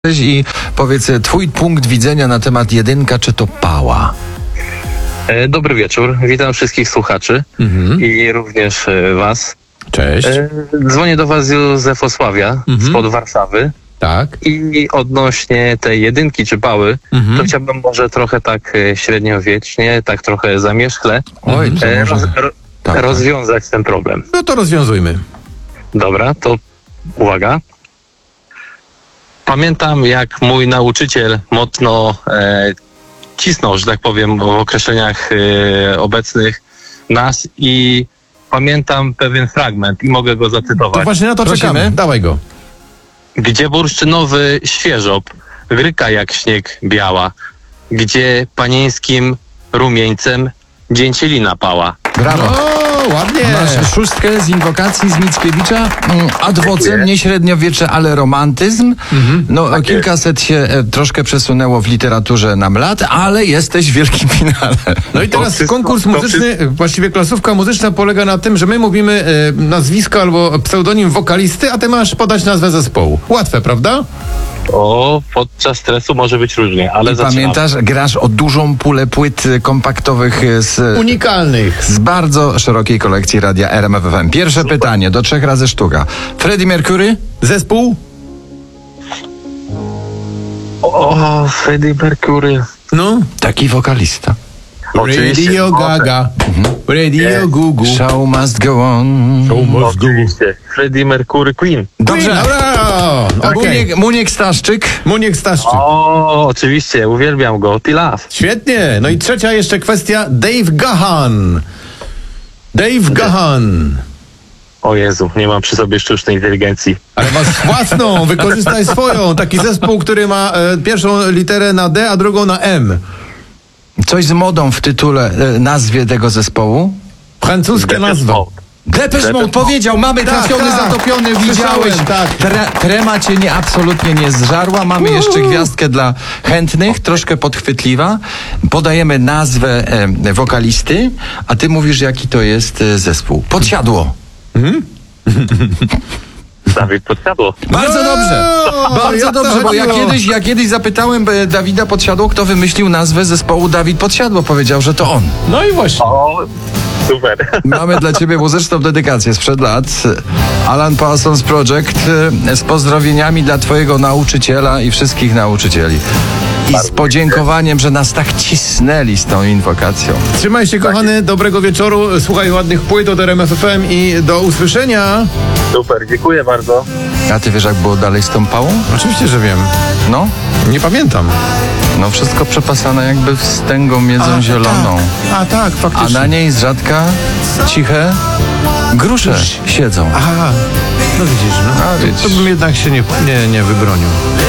I powiedz, twój punkt widzenia na temat jedynka, czy to pała? Dobry wieczór, witam wszystkich słuchaczy i również was. Cześć. Dzwonię do was z Józefosławia, spod Warszawy. Tak. I odnośnie tej jedynki czy pały, to chciałbym może trochę tak średniowiecznie, tak trochę zamierzchle Oj, to może... rozwiązać ten problem. No to rozwiązujmy. Dobra, to uwaga. Pamiętam, jak mój nauczyciel mocno cisnął, że tak powiem, w określeniach obecnych nas i pamiętam pewien fragment i mogę go zacytować. To właśnie na to czekamy. Dawaj go. Gdzie bursztynowy świeżop gryka jak śnieg biała, gdzie panieńskim rumieńcem dzięcielina pała. Brawo. O, ładnie. Masz szóstkę z inwokacji z Mickiewicza. Adwocem, nie średniowiecze, ale romantyzm. No, kilkaset się troszkę przesunęło w literaturze nam lat, ale jesteś w wielkim finale. No i teraz konkurs muzyczny, właściwie klasówka muzyczna polega na tym, że my mówimy nazwisko albo pseudonim wokalisty, a ty masz podać nazwę zespołu. Łatwe, prawda? O, podczas stresu może być różnie, ale Pamiętasz, grasz o dużą pulę płyt kompaktowych Unikalnych. z bardzo szerokiej kolekcji radia RMF FM. Pierwsze pytanie, do 3 razy sztuka. Freddie Mercury? Zespół? O, Freddie Mercury. No. Taki wokalista. Oczywiście. Radio Gaga. Radio Gugu. Show must go on. Oczywiście. Freddie Mercury Queen. Dobrze. Dobra. Okay. Muniek Staszczyk. Muniek Staszczyk. O, oczywiście, uwielbiam go. Tilaf. Świetnie. No i trzecia jeszcze kwestia. Dave Gahan. Dave Gahan. O Jezu, nie mam przy sobie sztucznej inteligencji. Ale masz własną, wykorzystaj swoją. Taki zespół, który ma pierwszą literę na D, a drugą na M. Coś z modą w tytule, nazwie tego zespołu? Francuskie nazwa. Depeche Mode powiedział, mamy trafiony, zatopiony, widziałeś. Tak. Trema cię absolutnie nie zżarła. Mamy jeszcze gwiazdkę dla chętnych, troszkę podchwytliwa. Podajemy nazwę wokalisty, a ty mówisz, jaki to jest zespół. Podsiadło. Dawid Podsiadło. Bardzo dobrze. Bardzo dobrze, bo ja kiedyś zapytałem Dawida Podsiadło, kto wymyślił nazwę zespołu Dawid Podsiadło. Powiedział, że to on. No i właśnie. O, super. Mamy dla ciebie muzyczną dedykację sprzed lat. Alan Parsons Project z pozdrowieniami dla twojego nauczyciela i wszystkich nauczycieli. I z podziękowaniem, że nas tak cisnęli z tą inwokacją. Trzymaj się, kochany, dobrego wieczoru. Słuchaj ładnych płyt od RMF FM i do usłyszenia. Super, dziękuję bardzo. A ty wiesz, jak było dalej z tą pałą? Oczywiście, że wiem. No, Nie pamiętam. no wszystko przepasane jakby wstęgą miedzą zieloną. A tak, A faktycznie. na niej z rzadka ciche grusze siedzą. Aha, no widzisz, no. A, widzisz. To bym jednak się nie wybronił.